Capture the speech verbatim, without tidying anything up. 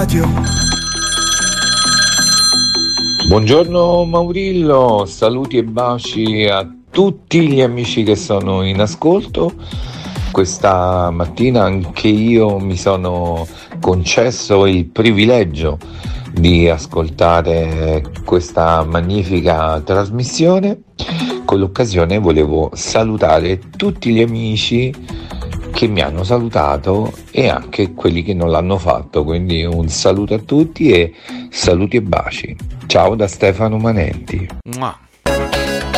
radio. Buongiorno Maurillo, saluti e baci a tutti gli amici che sono in ascolto. Questa mattina anche io mi sono concesso il privilegio di ascoltare questa magnifica trasmissione. Con l'occasione volevo salutare tutti gli amici che mi hanno salutato e anche quelli che non l'hanno fatto, quindi un saluto a tutti e saluti e baci. Ciao da Stefano Manenti. Mua.